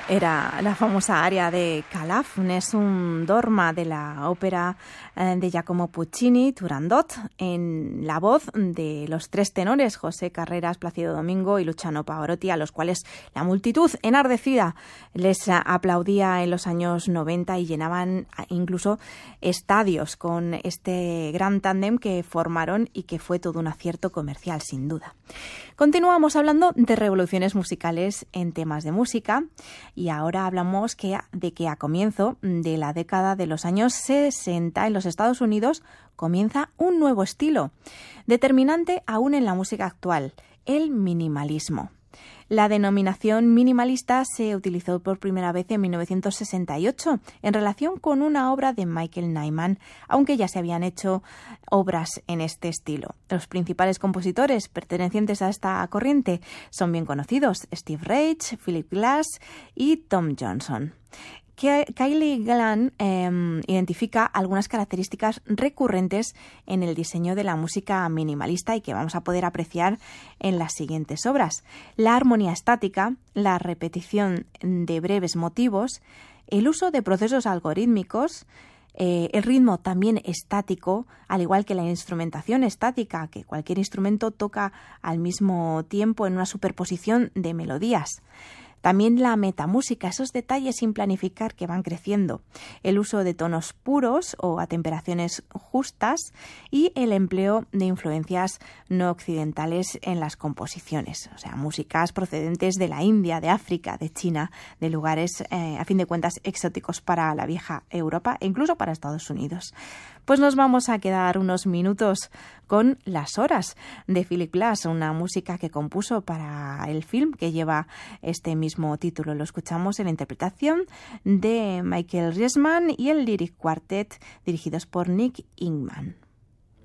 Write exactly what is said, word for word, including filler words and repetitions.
Era la famosa aria de Calaf, es un dorma de la ópera de Giacomo Puccini, Turandot, en la voz de los tres tenores, José Carreras, Plácido Domingo y Luciano Pavarotti, a los cuales la multitud enardecida les aplaudía en los años noventa y llenaban incluso estadios con este gran tándem que formaron y que fue todo un acierto comercial, sin duda. Continuamos hablando de revoluciones musicales en temas de música y ahora hablamos que, de que a comienzo de la década de los años sesenta en los Estados Unidos comienza un nuevo estilo, determinante aún en la música actual, el minimalismo. La denominación minimalista se utilizó por primera vez en mil novecientos sesenta y ocho en relación con una obra de Michael Nyman, aunque ya se habían hecho obras en este estilo. Los principales compositores pertenecientes a esta corriente son bien conocidos: Steve Reich, Philip Glass y Tom Johnson. Kylie Glenn eh, identifica algunas características recurrentes en el diseño de la música minimalista y que vamos a poder apreciar en las siguientes obras: la armonía estática, la repetición de breves motivos, el uso de procesos algorítmicos, eh, el ritmo también estático, al igual que la instrumentación estática, que cualquier instrumento toca al mismo tiempo en una superposición de melodías. También la metamúsica, esos detalles sin planificar que van creciendo, el uso de tonos puros o a temperaciones justas y el empleo de influencias no occidentales en las composiciones, o sea, músicas procedentes de la India, de África, de China, de lugares, eh, a fin de cuentas, exóticos para la vieja Europa e incluso para Estados Unidos. Pues nos vamos a quedar unos minutos con Las Horas de Philip Glass, una música que compuso para el film que lleva este mismo título. Lo escuchamos en la interpretación de Michael Riesman y el Lyric Quartet, dirigidos por Nick Ingman.